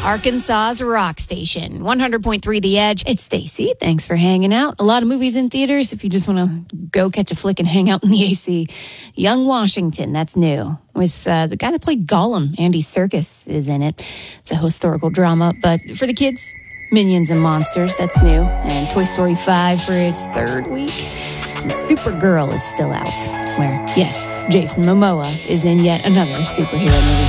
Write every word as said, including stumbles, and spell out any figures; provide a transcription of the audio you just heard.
Arkansas's rock station. one hundred point three The Edge. It's Stacy. Thanks for hanging out. A lot of movies in theaters if you just want to go catch a flick and hang out in the A C. Young Washington, that's new. With uh, the guy that played Gollum, Andy Serkis, is in it. It's a historical drama. But for the kids, Minions and Monsters, that's new. And Toy Story five for its third week. And Supergirl is still out. Where, yes, Jason Momoa is in yet another superhero movie.